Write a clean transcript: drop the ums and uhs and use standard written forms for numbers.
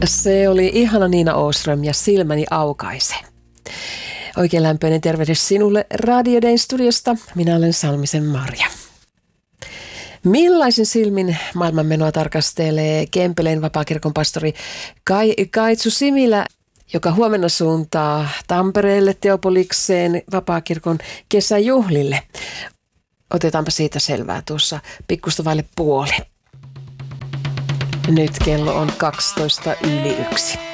Se oli ihana Niina Åström ja Silmäni aukaise. Oikein lämpöinen tervehdys sinulle Radio Dayn studiosta. Minä olen Salmisen Marja. Millaisen silmin maailmanmenoa tarkastelee Kempeleen vapaakirkon pastori Kaitsu Similä, joka huomenna suuntaa Tampereelle Teopolikseen vapaakirkon kesäjuhlille? Otetaanpa siitä selvää tuossa pikkusta vaille puoli. Nyt kello on 1:12.